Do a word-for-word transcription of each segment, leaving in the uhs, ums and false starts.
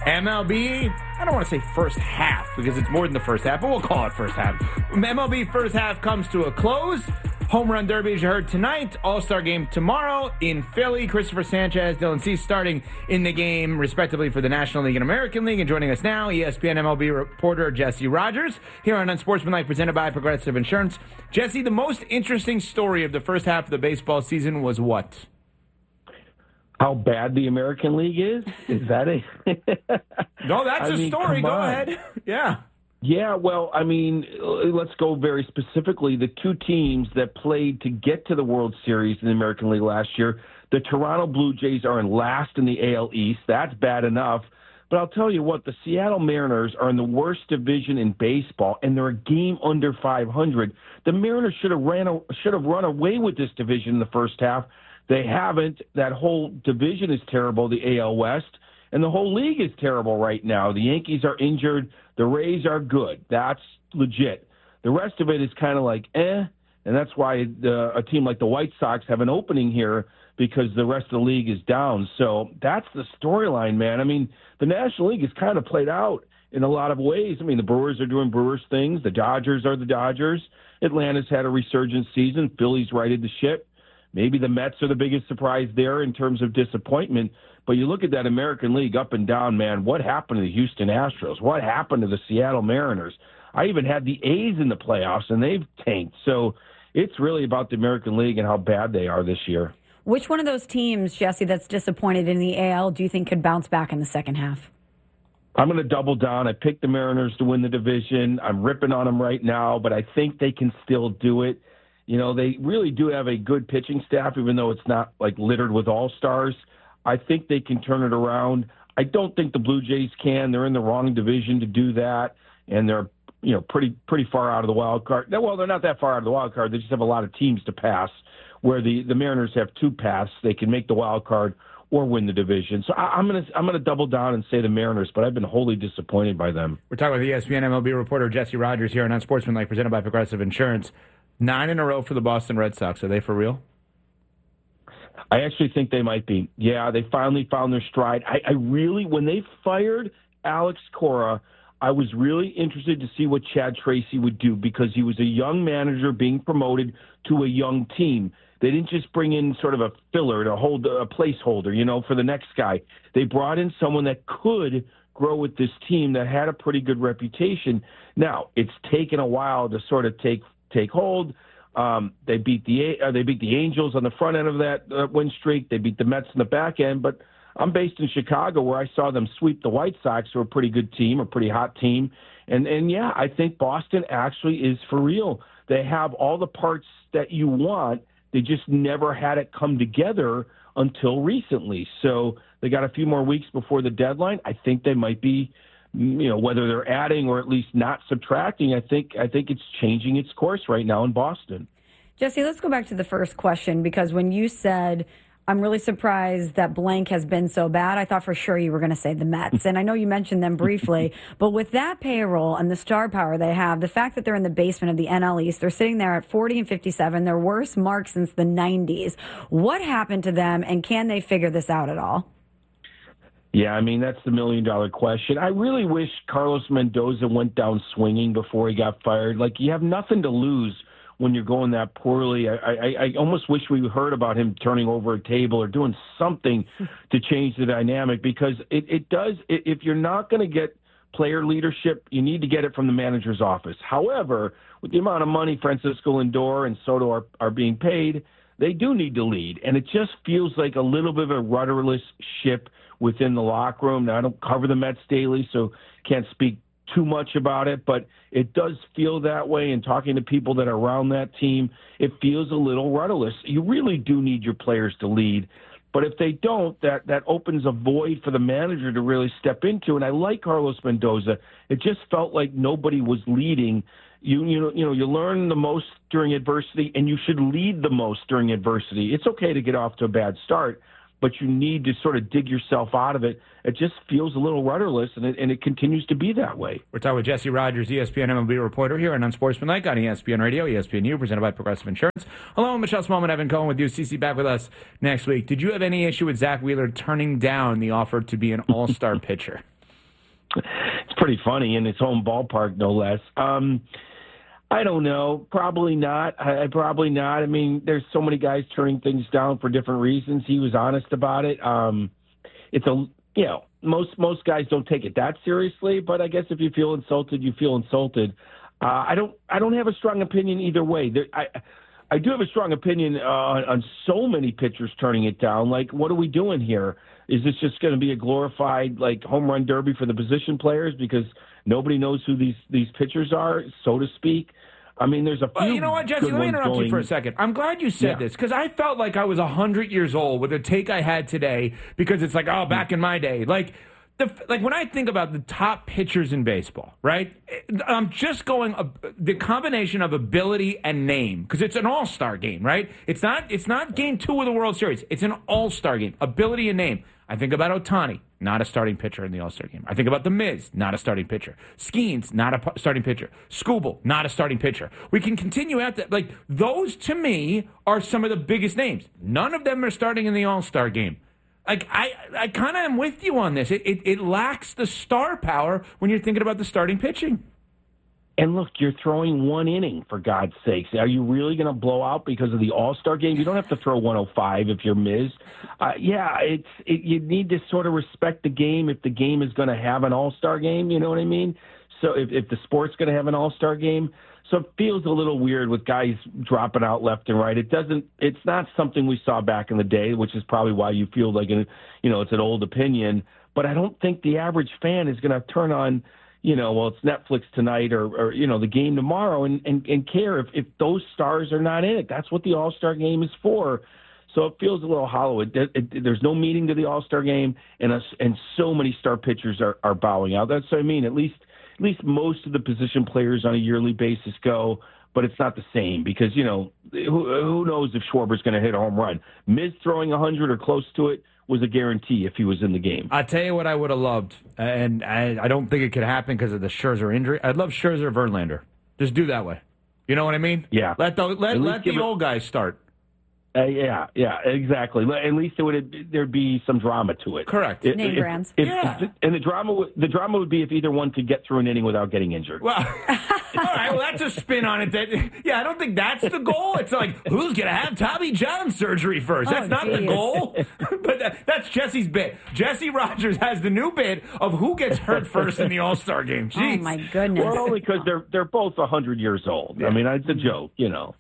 M L B, I don't want to say first half because it's more than the first half, but we'll call it first half. M L B first half comes to a close. Home Run Derby, as you heard tonight. All-Star game tomorrow in Philly. Christopher Sanchez, Dylan Cease starting in the game, respectively, for the National League and American League. And joining us now, E S P N M L B reporter Jesse Rogers, here on Unsportsmanlike, presented by Progressive Insurance. Jesse, the most interesting story of the first half of the baseball season was what? How bad the American League is? Is that a... No, that's I a mean, story. Go on. ahead. Yeah. Yeah, well, I mean, let's go very specifically. The two teams that played to get to the World Series in the American League last year, the Toronto Blue Jays are in last in the A L East. That's bad enough. But I'll tell you what, the Seattle Mariners are in the worst division in baseball, and they're a game under five hundred. The Mariners should have ran, should have run away with this division in the first half. They haven't. That whole division is terrible, the A L West, and the whole league is terrible right now. The Yankees are injured. The Rays are good. That's legit. The rest of it is kind of like, eh, and that's why the, a team like the White Sox have an opening here because the rest of the league is down. So that's the storyline, man. I mean, the National League is kind of played out in a lot of ways. I mean, the Brewers are doing Brewers things. The Dodgers are the Dodgers. Atlanta's had a resurgent season. Philly's righted the ship. Maybe the Mets are the biggest surprise there in terms of disappointment. But you look at that American League up and down, man. What happened to the Houston Astros? What happened to the Seattle Mariners? I even had the A's in the playoffs, and they've tanked. So it's really about the American League and how bad they are this year. Which one of those teams, Jesse, that's disappointed in the A L do you think could bounce back in the second half? I'm going to double down. I picked the Mariners to win the division. I'm ripping on them right now, but I think they can still do it. You know, they really do have a good pitching staff, even though it's not, like, littered with all-stars. I think they can turn it around. I don't think the Blue Jays can. They're in the wrong division to do that, and they're, you know, pretty pretty far out of the wild card. Well, they're not that far out of the wild card. They just have a lot of teams to pass, where the, the Mariners have two paths. They can make the wild card or win the division. So I, I'm going to I'm gonna double down and say the Mariners, but I've been wholly disappointed by them. We're talking with E S P N M L B reporter Jesse Rogers here on Unsportsmanlike, presented by Progressive Insurance. Nine in a row for the Boston Red Sox. Are they for real? I actually think they might be. Yeah, they finally found their stride. I, I really, when they fired Alex Cora, I was really interested to see what Chad Tracy would do because he was a young manager being promoted to a young team. They didn't just bring in sort of a filler to hold a placeholder, you know, for the next guy. They brought in someone that could grow with this team that had a pretty good reputation. Now, it's taken a while to sort of take take hold. Um, they beat the uh, they beat the Angels on the front end of that uh, win streak. They beat the Mets in the back end. But I'm based in Chicago, where I saw them sweep the White Sox, who are a pretty good team, a pretty hot team. And and yeah, I think Boston actually is for real. They have all the parts that you want. They just never had it come together until recently. So they got a few more weeks before the deadline. I think they might be, you know, whether they're adding or at least not subtracting, I think I think it's changing its course right now in Boston. Jesse, let's go back to the first question, because when you said, I'm really surprised that blank has been so bad, I thought for sure you were going to say the Mets. And I know you mentioned them briefly, but with that payroll and the star power they have, the fact that they're in the basement of the N L East, they're sitting there at forty and fifty-seven, their worst mark since the nineties. What happened to them, and can they figure this out at all? Yeah, I mean, that's the million-dollar question. I really wish Carlos Mendoza went down swinging before he got fired. Like, you have nothing to lose when you're going that poorly. I, I, I almost wish we heard about him turning over a table or doing something to change the dynamic, because it, it does – if you're not going to get player leadership, you need to get it from the manager's office. However, with the amount of money Francisco Lindor and Soto are, are being paid, they do need to lead. And it just feels like a little bit of a rudderless ship within the locker room. Now, I don't cover the Mets daily, so can't speak too much about it, but it does feel that way. And talking to people that are around that team, it feels a little rudderless. You really do need your players to lead. But if they don't, that, that opens a void for the manager to really step into. And I like Carlos Mendoza. It just felt like nobody was leading. You, you know, you know, you learn the most during adversity, and you should lead the most during adversity. It's okay to get off to a bad start, but you need to sort of dig yourself out of it. It just feels a little rudderless, and it, and it continues to be that way. We're talking with Jesse Rogers, E S P N M L B reporter here on Unsportsmanlike on E S P N Radio, E S P N U, presented by Progressive Insurance. Hello, Michelle Smallman, Evan Cohen with you. C C back with us next week. Did you have any issue with Zach Wheeler turning down the offer to be an all-star pitcher? It's pretty funny in its home ballpark, no less. Um, I don't know. Probably not. I, probably not. I mean, there's so many guys turning things down for different reasons. He was honest about it. Um, it's a, you know, most most guys don't take it that seriously, but I guess if you feel insulted, you feel insulted. Uh, I don't. I don't have a strong opinion either way. There, I. I do have a strong opinion uh, on, on so many pitchers turning it down. Like, what are we doing here? Is this just going to be a glorified, like, home run derby for the position players because nobody knows who these, these pitchers are, so to speak? I mean, there's a few. Well, you know what, Jesse, let me interrupt going... you for a second. I'm glad you said yeah. this because I felt like I was one hundred years old with a take I had today because it's like, oh, back in my day. Like, The, like when I think about the top pitchers in baseball, right? I'm just going uh, the combination of ability and name because it's an all-star game, right? It's not it's not game two of the World Series. It's an all-star game, ability and name. I think about Ohtani, not a starting pitcher in the all-star game. I think about The Miz, not a starting pitcher. Skeens, not a p- starting pitcher. Skubal, not a starting pitcher. We can continue at that. Like those to me are some of the biggest names. None of them are starting in the all-star game. Like I, I kind of am with you on this. It, it it lacks the star power when you're thinking about the starting pitching. And look, you're throwing one inning, for God's sakes. Are you really going to blow out because of the All-Star game? You don't have to throw one oh five if you're Miz. Uh, yeah, it's it, you need to sort of respect the game if the game is going to have an All-Star game. You know what I mean? So if, if the sport's going to have an All-Star game. So it feels a little weird with guys dropping out left and right. It doesn't. It's not something we saw back in the day, which is probably why you feel like, a, you know, it's an old opinion. But I don't think the average fan is going to turn on, you know, well, it's Netflix tonight or, or you know, the game tomorrow and, and, and care if, if those stars are not in it. That's what the All-Star game is for. So it feels a little hollow. It, it, it, there's no meaning to the All-Star game, and a, and so many star pitchers are, are bowing out. That's what I mean. At least. At least most of the position players on a yearly basis go, but it's not the same because, you know, who, who knows if Schwarber's going to hit a home run. Miz throwing one hundred or close to it was a guarantee if he was in the game. I'll tell you what I would have loved, and I, I don't think it could happen because of the Scherzer injury. I'd love Scherzer Verlander. Just do that way. You know what I mean? Yeah. Let the, let, let the old guys start. Uh, yeah, yeah, exactly. At least it would there'd be some drama to it. Correct. It, Name if, brands. If, yeah. if, and the drama, the drama would be if either one could get through an inning without getting injured. Well, all right. Well, that's a spin on it. That yeah, I don't think that's the goal. It's like who's gonna have Tommy John surgery first? That's oh, not geez. the goal. But that, that's Jesse's bit. Jesse Rogers has the new bit of who gets hurt first in the All-Star game. Jeez. Oh my goodness. Well, only because they're they're both a hundred years old. Yeah. I mean, it's a joke, you know.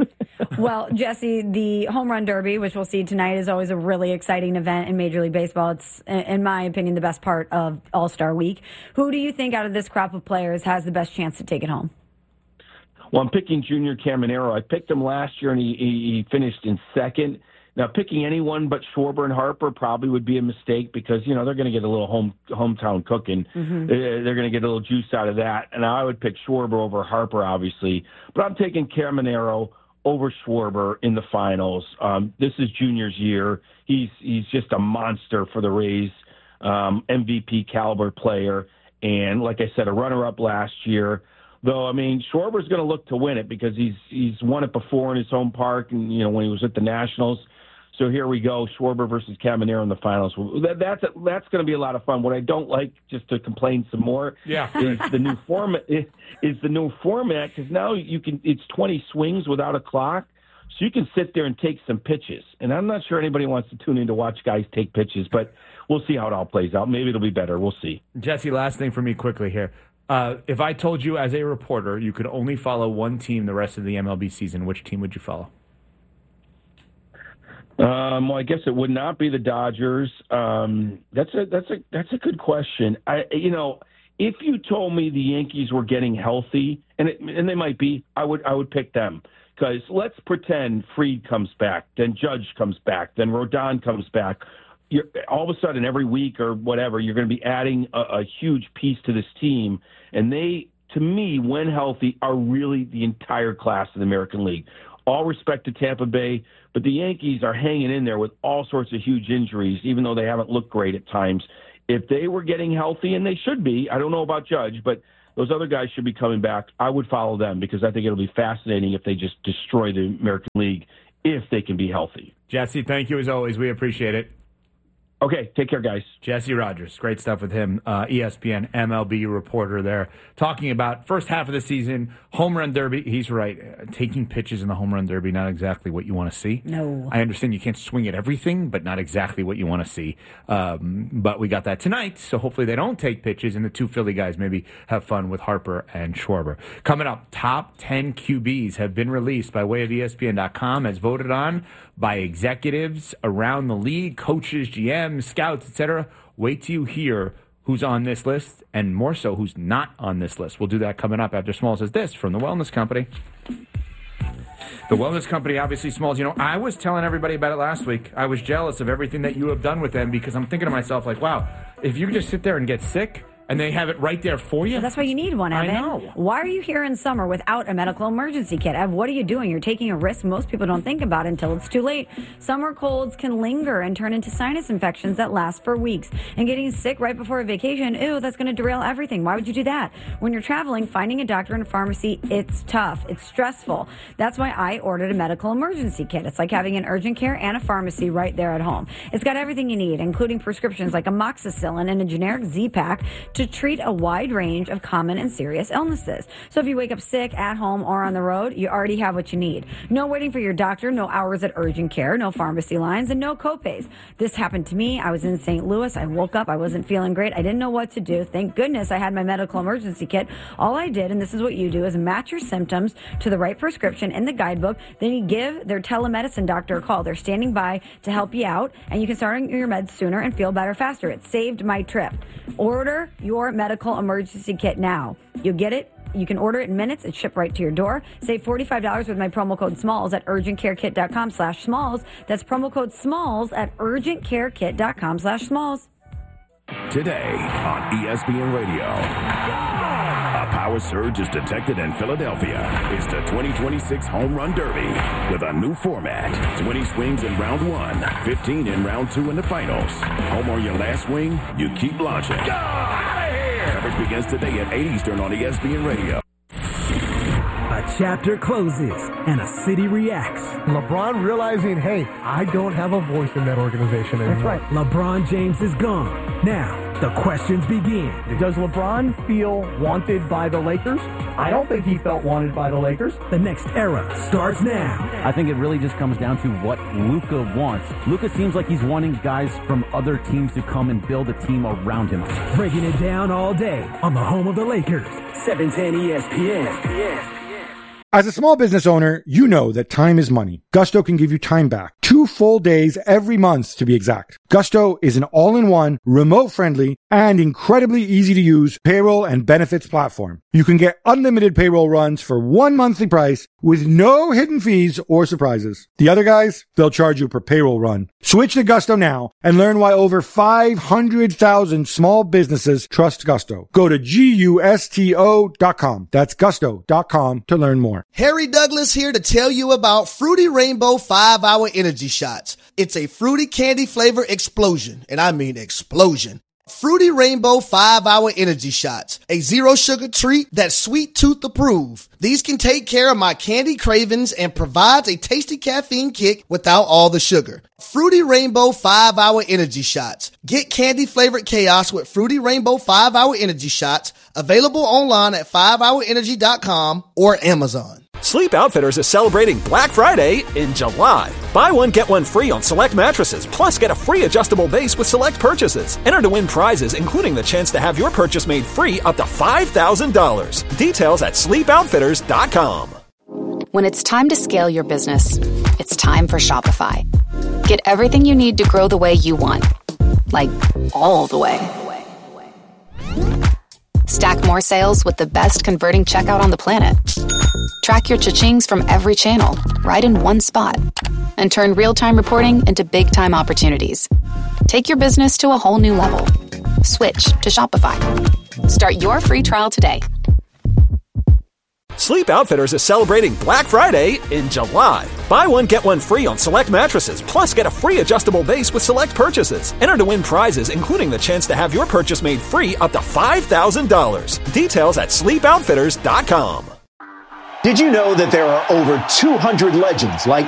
Well, Jesse, the Home Run Derby, which we'll see tonight, is always a really exciting event in Major League Baseball. It's, in my opinion, the best part of All-Star Week. Who do you think out of this crop of players has the best chance to take it home? Well, I'm picking Junior Caminero. I picked him last year, and he, he finished in second. Now, picking anyone but Schwarber and Harper probably would be a mistake because, you know, they're going to get a little home hometown cooking. Mm-hmm. They're, they're going to get a little juice out of that. And I would pick Schwarber over Harper, obviously. But I'm taking Caminero over Schwarber in the finals. Um, this is Junior's year. He's he's just a monster for the Rays, um, M V P caliber player. And like I said, a runner-up last year. Though, I mean, Schwarber's going to look to win it because he's he's won it before in his home park and, you know, when he was at the Nationals. So here we go, Schwarber versus Caminero in the finals. That, that's a, that's going to be a lot of fun. What I don't like, just to complain some more, yeah. is the new format. Is the new format because now you can it's twenty swings without a clock, so you can sit there and take some pitches. And I'm not sure anybody wants to tune in to watch guys take pitches, but we'll see how it all plays out. Maybe it'll be better. We'll see. Jesse, last thing for me quickly here. Uh, if I told you as a reporter you could only follow one team the rest of the M L B season, which team would you follow? Um, well, I guess it would not be the Dodgers. Um, that's a that's a that's a good question. I you know, if you told me the Yankees were getting healthy, and it, and they might be, I would I would pick them because let's pretend Fried comes back, then Judge comes back, then Rodon comes back. You're, all of a sudden, every week or whatever, you're going to be adding a, a huge piece to this team, and they, to me, when healthy, are really the entire class of the American League. All respect to Tampa Bay, but the Yankees are hanging in there with all sorts of huge injuries, even though they haven't looked great at times. If they were getting healthy, and they should be, I don't know about Judge, but those other guys should be coming back. I would follow them because I think it'll be fascinating if they just destroy the American League if they can be healthy. Jesse, thank you as always. We appreciate it. Okay, take care, guys. Jesse Rogers, great stuff with him, uh, E S P N M L B reporter there, talking about first half of the season, home run derby. He's right. Uh, taking pitches in the home run derby, not exactly what you want to see. No. I understand you can't swing at everything, but not exactly what you want to see. Um, but we got that tonight, so hopefully they don't take pitches, and the two Philly guys maybe have fun with Harper and Schwarber. Coming up, top ten Q Bs have been released by way of E S P N dot com as voted on by executives around the league, coaches, G Ms, scouts, et cetera. Wait till you hear who's on this list, and more so, who's not on this list. We'll do that coming up after Smalls says this from the Wellness Company. The Wellness Company, obviously, Smalls, you know, I was telling everybody about it last week. I was jealous of everything that you have done with them because I'm thinking to myself, like, wow, if you could just sit there and get sick, and they have it right there for you. Well, that's why you need one, Evan. I know. Why are you here in summer without a medical emergency kit? Ev, what are you doing? You're taking a risk most people don't think about until it's too late. Summer colds can linger and turn into sinus infections that last for weeks. And getting sick right before a vacation, ew, that's going to derail everything. Why would you do that? When you're traveling, finding a doctor in a pharmacy, it's tough. It's stressful. That's why I ordered a medical emergency kit. It's like having an urgent care and a pharmacy right there at home. It's got everything you need, including prescriptions like amoxicillin and a generic Z-Pack to treat a wide range of common and serious illnesses. So if you wake up sick at home or on the road, you already have what you need. No waiting for your doctor, no hours at urgent care, no pharmacy lines, and no copays. This happened to me. I was in Saint Louis. I woke up. I wasn't feeling great. I didn't know what to do. Thank goodness I had my medical emergency kit. All I did, and this is what you do, is match your symptoms to the right prescription in the guidebook. Then you give their telemedicine doctor a call. They're standing by to help you out, and you can start on your meds sooner and feel better faster. It saved my trip. Order your medical emergency kit now. You get it. You can order it in minutes. It's shipped right to your door. Save forty-five dollars with my promo code SMALLS at urgentcarekit.com slash SMALLS. That's promo code SMALLS at urgentcarekit.com slash SMALLS. Today on E S P N Radio. A power surge is detected in Philadelphia. It's the twenty twenty-six Home Run Derby with a new format. twenty swings in round one, fifteen in round two in the finals. Home or your last swing, you keep launching. Go out of here! Coverage begins today at eight Eastern on E S P N Radio. A chapter closes and a city reacts. LeBron realizing, hey, I don't have a voice in that organization anymore. That's right. LeBron James is gone. Now, the questions begin. Does LeBron feel wanted by the Lakers? I don't think he felt wanted by the Lakers. The next era starts now. I think it really just comes down to what Luka wants. Luka seems like he's wanting guys from other teams to come and build a team around him. Breaking it down all day on the home of the Lakers. seven ten E S P N. As a small business owner, you know that time is money. Gusto can give you time back. Two full days every month to be exact. Gusto is an all-in-one, remote-friendly, and incredibly easy-to-use payroll and benefits platform. You can get unlimited payroll runs for one monthly price with no hidden fees or surprises. The other guys, they'll charge you per payroll run. Switch to Gusto now and learn why over five hundred thousand small businesses trust Gusto. Go to gusto dot com. That's gusto dot com to learn more. Harry Douglas here to tell you about Fruity Rainbow five hour Energy Shots. It's a fruity candy flavor explosion, and I mean explosion. Fruity Rainbow five hour Energy Shots, a zero sugar treat that's sweet tooth approved. These can take care of my candy cravings and provides a tasty caffeine kick without all the sugar. Fruity Rainbow five hour Energy Shots. Get candy flavored chaos with Fruity Rainbow five hour Energy Shots, available online at five hour energy dot com or Amazon. Sleep Outfitters is celebrating Black Friday in July. Buy one, get one free on select mattresses, plus get a free adjustable base with select purchases. Enter to win prizes, including the chance to have your purchase made free up to five thousand dollars. Details at sleep outfitters dot com. When it's time to scale your business, it's time for Shopify. Get everything you need to grow the way you want. Like, all the way. Stack more sales with the best converting checkout on the planet. Track your cha-chings from every channel, right in one spot. And turn real-time reporting into big-time opportunities. Take your business to a whole new level. Switch to Shopify. Start your free trial today. Sleep Outfitters is celebrating Black Friday in July. Buy one, get one free on select mattresses, plus get a free adjustable base with select purchases. Enter to win prizes, including the chance to have your purchase made free up to five thousand dollars. Details at sleep outfitters dot com. Did you know that there are over two hundred legends like